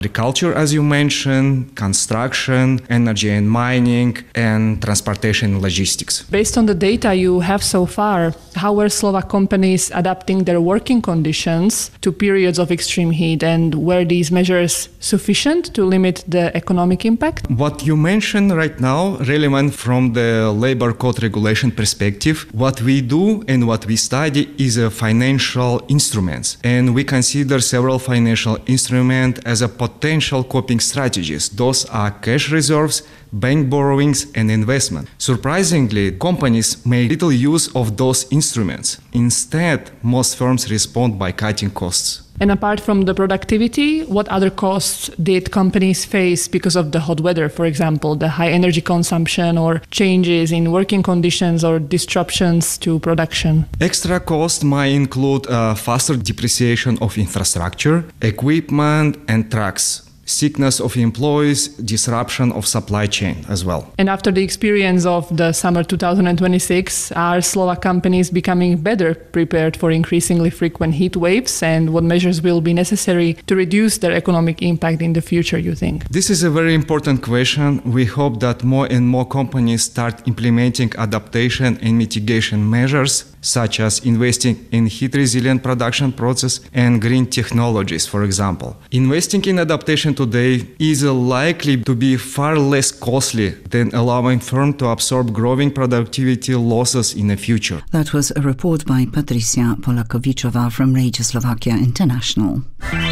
Agriculture, as you mentioned, construction, energy and mining, and transportation and logistics. Based on the data you have so far, how were Slovak companies adapting their working conditions to periods of extreme heat, and were these measures sufficient to limit the economic impact? What you mentioned right now, relevant from the labor code regulation perspective, what we do and what we study is a financial instruments, and we consider several financial instruments as a potential coping strategies. Those are cash reserves, bank borrowings, and investment. Surprisingly, companies make little use of those instruments. Instead, most firms respond by cutting costs. And apart from the productivity, what other costs did companies face because of the hot weather? For example, the high energy consumption or changes in working conditions or disruptions to production? Extra costs might include faster depreciation of infrastructure, equipment, and trucks. Sickness of employees, disruption of supply chain as well. And after the experience of the summer 2026, are Slovak companies becoming better prepared for increasingly frequent heat waves? And what measures will be necessary to reduce their economic impact in the future, you think? This is a very important question. We hope that more and more companies start implementing adaptation and mitigation measures, such as investing in heat-resilient production process and green technologies, for example. Investing in adaptation today is likely to be far less costly than allowing firms to absorb growing productivity losses in the future. That was a report by Patricia Polakovičová from Radio Slovakia International.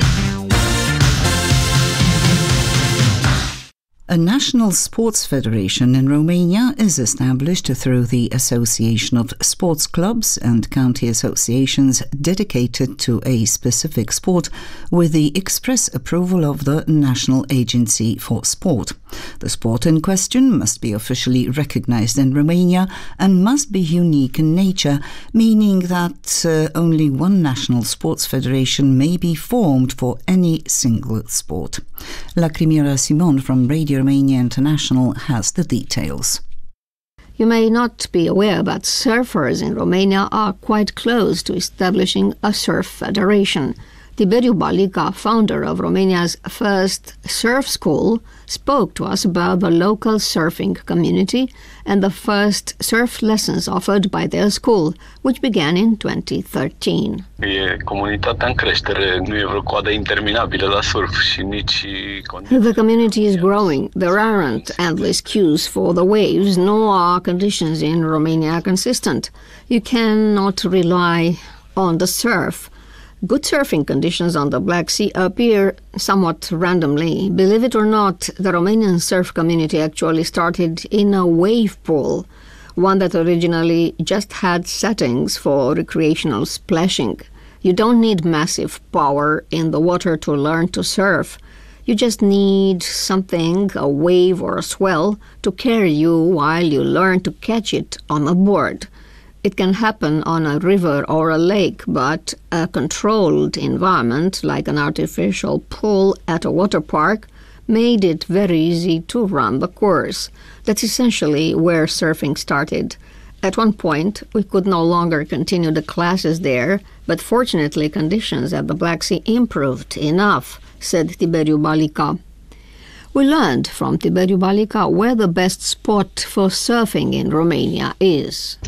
A national sports federation in Romania is established through the Association of Sports Clubs and county associations dedicated to a specific sport with the express approval of the National Agency for Sport. The sport in question must be officially recognized in Romania and must be unique in nature, meaning that only one national sports federation may be formed for any single sport. Lacrimira Simon from Radio Romania International has the details. You may not be aware, but surfers in Romania are quite close to establishing a surf federation. Tiberiu Balica, founder of Romania's first surf school, spoke to us about the local surfing community and the first surf lessons offered by their school, which began in 2013. The community is growing. There aren't endless queues for the waves, nor are conditions in Romania consistent. You cannot rely on the surf. Good surfing conditions on the Black Sea appear somewhat randomly. Believe it or not, the Romanian surf community actually started in a wave pool, one that originally just had settings for recreational splashing. You don't need massive power in the water to learn to surf. You just need something, a wave or a swell, to carry you while you learn to catch it on a board. It can happen on a river or a lake, but a controlled environment, like an artificial pool at a water park, made it very easy to run the course. That's essentially where surfing started. At one point, we could no longer continue the classes there, but fortunately conditions at the Black Sea improved enough, said Tiberiu Balica. We learned from Tiberiu Balica where the best spot for surfing in Romania is.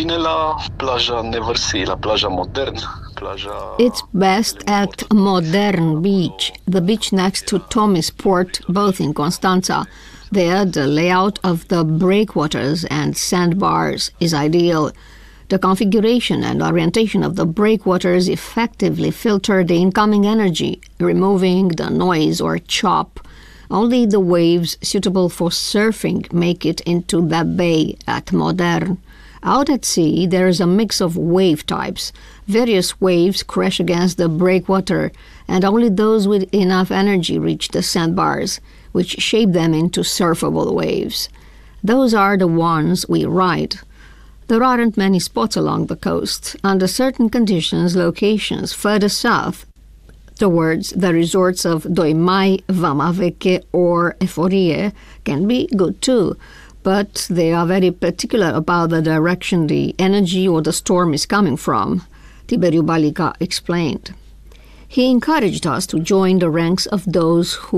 It's best at Modern Beach, the beach next to Tomis Port, both in Constanța. There, the layout of the breakwaters and sandbars is ideal. The configuration and orientation of the breakwaters effectively filter the incoming energy, removing the noise or chop. Only the waves suitable for surfing make it into that bay at Modern. Out at sea, there is a mix of wave types. Various waves crash against the breakwater, and only those with enough energy reach the sandbars, which shape them into surfable waves. Those are the ones we ride. There aren't many spots along the coast. Under certain conditions, locations further south, towards the resorts of Doimai, Vama Veche, or Eforie, can be good too, but they are very particular about the direction the energy or the storm is coming from, Tiberiu Balica explained. He encouraged us to join the ranks of those who